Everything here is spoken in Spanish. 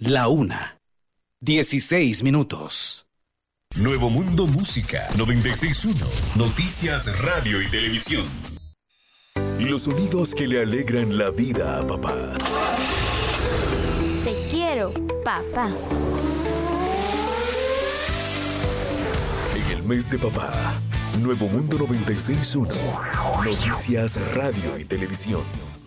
1:16. Nuevo Mundo Música 96.1. Noticias, radio y televisión. Los sonidos que le alegran la vida a papá. Te quiero, papá. En el mes de papá, Nuevo Mundo 96.1. Noticias, radio y televisión.